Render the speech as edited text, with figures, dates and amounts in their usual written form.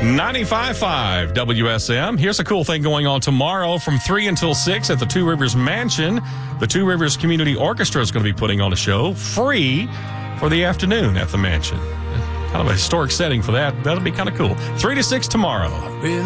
95.5 WSM. Here's a cool thing going on tomorrow from 3 until 6 at the Two Rivers Mansion. The Two Rivers Community Orchestra is going to be putting on a show free for the afternoon at the mansion. Kind of a historic setting for that. That'll be kind of cool. 3 to 6 tomorrow.